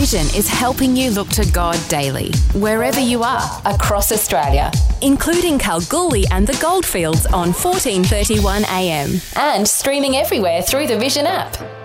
Vision is helping you look to God daily, wherever you are, across Australia, including Kalgoorlie and the Goldfields on 14:31 a.m. and streaming everywhere through the Vision app.